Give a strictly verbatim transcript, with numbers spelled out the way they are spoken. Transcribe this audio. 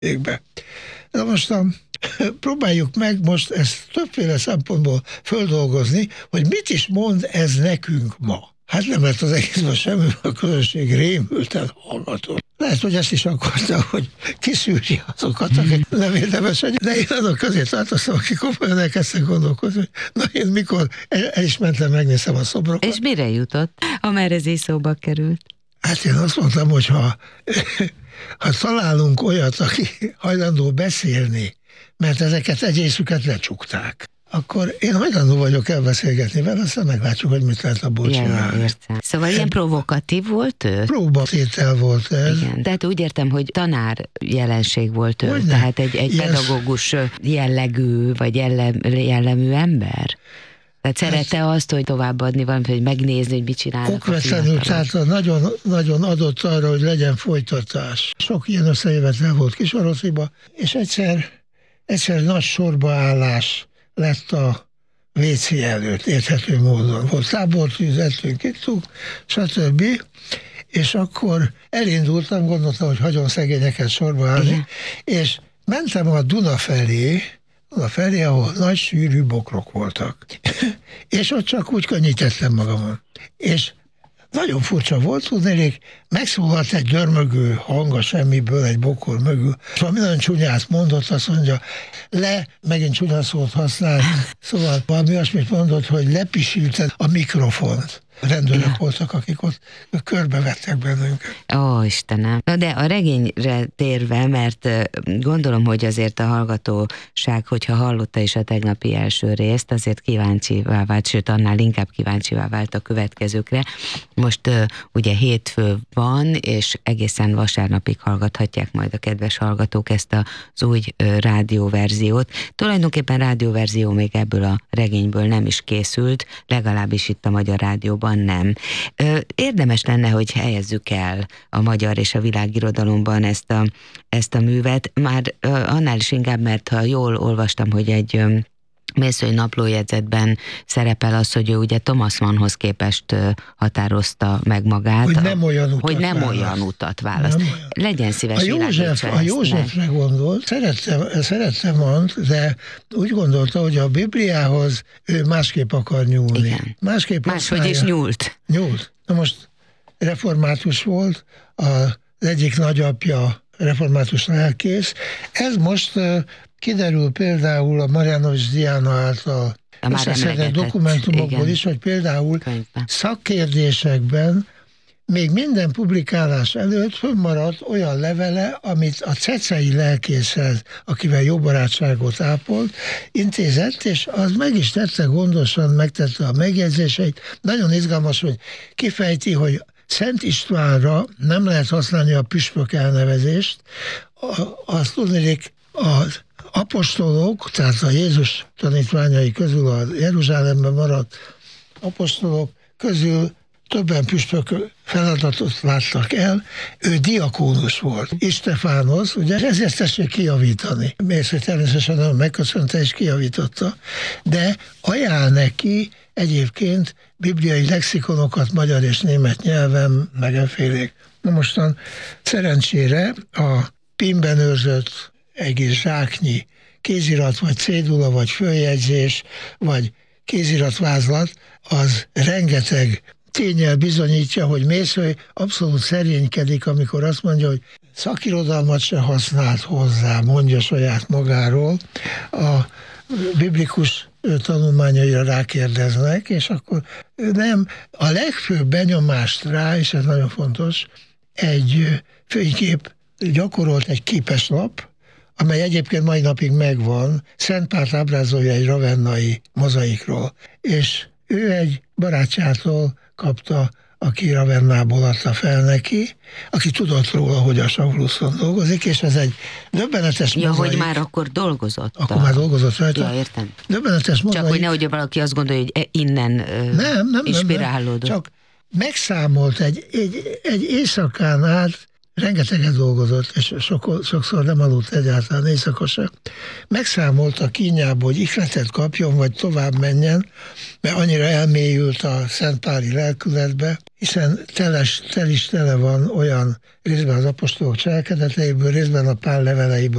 végbe. Na most a, próbáljuk meg most ezt többféle szempontból földolgozni, hogy mit is mond ez nekünk ma. Hát nem lett az egészben semmi, a közönség rémülten hallgató. Lehet, hogy ezt is akarta, hogy kiszűrje azokat, akik nem érdemes, de én azok közé tartoztam, akik komolyan elkezdtek gondolkozni, hogy na én mikor el, el is mentem, megnézem a szobrokat. És mire jutott, amerre ez is szóba került? Hát én azt mondtam, hogy ha, ha találunk olyat, aki hajlandó beszélni, mert ezeket egészüket lecsukták, akkor én hajlandó vagyok elbeszélgetni vele, aztán meglátjuk, hogy mit lehet abból csinálni. Ja, értem. Szóval ilyen provokatív volt ő? Próbatétel volt ez. Igen, tehát úgy értem, hogy tanár jelenség volt ő, Hogyne? Tehát egy, egy Ilyen... pedagógus jellegű, vagy jellem, jellemű ember? Tehát szerette hát, azt, hogy továbbadni valamit, hogy megnézni, hogy mit csinálnak okvetlenül, tehát nagyon, nagyon adott arra, hogy legyen folytatás. Sok ilyen összejövetel volt Kisarosziba, és egyszer, egyszer nagy sorbaállás lett a vé cé előtt, érthető módon. Volt tábortűz, ettünk, ittunk, stb. És akkor elindultam, gondoltam, hogy hagyom szegényeket sorba állni, igen. És mentem a Duna felé, Duna felé, ahol nagy sűrű bokrok voltak. És ott csak úgy könnyítettem magamon. És nagyon furcsa volt, tudnék, megszólalt egy dörmögő hang a semmiből, egy bokor mögül, és valami nagyon csúnyát mondott, azt mondja, le, megint csúnya szót használt, szóval valami olyasmit mondott, hogy lepisílte a mikrofont. Rendőrök ja. voltak, akik ott körbevettek bennünket. Ó, Istenem. Na de a regényre térve, mert gondolom, hogy azért a hallgatóság, hogyha hallotta is a tegnapi első részt, azért kíváncsivá vált, sőt annál inkább kíváncsivá vált a következőkre. Most ugye hétfő van, és egészen vasárnapig hallgathatják majd a kedves hallgatók ezt az új rádióverziót. Tulajdonképpen rádióverzió még ebből a regényből nem is készült, legalábbis itt a Magyar Rádióban nem. Érdemes lenne, hogy helyezzük el a magyar és a világirodalomban ezt a, ezt a művet, már annál is inkább, mert ha jól olvastam, hogy egy Mészői naplójegyzetben szerepel az, hogy ő ugye Thomas Mannhoz képest határozta meg magát. Hogy nem olyan utat Hogy nem választ. olyan utat választ. Nem olyan. Legyen szíves, a József, a Józsefre gondolt, szerette, szerette Mannt, de úgy gondolta, hogy a Bibliához ő másképp akar nyúlni. Igen. Másképp Máshogy is nyúlt. Nyúlt. Na most református volt, az egyik nagyapja református lelkész. Ez most kiderül például a Marjanovics Diana által összeszedett dokumentumokból igen. is, hogy például könyvben. Szakkérdésekben még minden publikálás előtt fönnmaradt olyan levele, amit a cecei lelkészhez, akivel jó barátságot ápolt, intézett, és az meg is tette gondosan, megtette a megjegyzéseit. Nagyon izgalmas, hogy kifejti, hogy Szent Istvánra nem lehet használni a püspök elnevezést, azt tudnék, az apostolok, tehát a Jézus tanítványai közül, a Jeruzsálemben maradt apostolok közül többen püspök feladatot láttak el, ő diakónus volt. Istefánosz, ugye ezért tessék kijavítani. Mésző természetesen nagyon megköszönte és kijavította, de ajánl neki egyébként bibliai lexikonokat magyar és német nyelven, megenfélék. Na mostan szerencsére a pimben őrzött egész zsáknyi kézirat, vagy cédula, vagy följegyzés, vagy kéziratvázlat, az rengeteg ténnyel bizonyítja, hogy Mészöly abszolút szerénykedik, amikor azt mondja, hogy szakirodalmat se használt hozzá, mondja saját magáról. A biblikus tanulmányaira rákérdeznek, és akkor nem. A legfőbb benyomást rá, és ez nagyon fontos, egy fénykép gyakorolt egy képeslap, amely egyébként mai napig megvan, Szent Párt ábrázolja egy ravennai mozaikról, és ő egy barátjától kapta, aki Ravennából adta fel neki, aki tudott róla, hogy a Sauluszon dolgozik, és ez egy döbbenetes ja, mozaik. hogy már akkor dolgozott. Akkor a... már dolgozott rajta. Ja, értem. Döbbenetes mozaik. Csak hogy nehogy valaki azt gondolja, hogy innen nem, nem, inspirálódott. Nem, nem. Csak megszámolt egy, egy, egy éjszakán át rengeteget dolgozott, és sok, sokszor nem aludt egyáltalán éjszaka se. Megszámolta kínjából, hogy ihletet kapjon, vagy tovább menjen, mert annyira elmélyült a szentpáli lelkületbe, hiszen teles, tel is tele van olyan részben az apostolok cselekedeteiből, részben a Pál leveleiből